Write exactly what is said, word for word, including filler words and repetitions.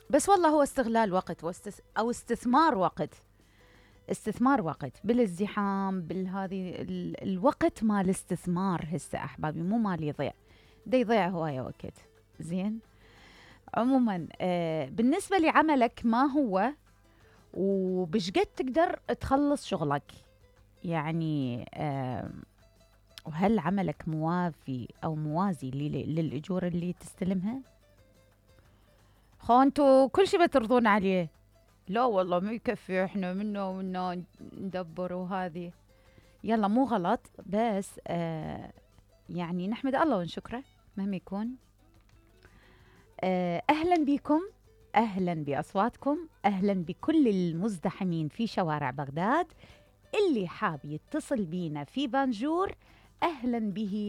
بس والله هو استغلال وقت واستس... أو استثمار وقت، استثمار وقت بالازدحام بالهذه ال... الوقت مال استثمار هسه أحبابي، مو مال يضيع، ده يضيع هواية وقت. زين. عموما آه بالنسبة لعملك ما هو، وبشقد تقدر تخلص شغلك، يعني آه وهل عملك موافي أو موازي لل- للأجور اللي تستلمها؟ خو انتوا كل شي بترضون عليه. لا والله ما يكفي، احنا منا ومنا ندبر وهذه. يلا مو غلط، بس آه يعني نحمد الله ونشكره مهما يكون. آه أهلا بكم، أهلا بأصواتكم، أهلا بكل المزدحمين في شوارع بغداد. اللي حاب يتصل بينا في بانجور أهلا به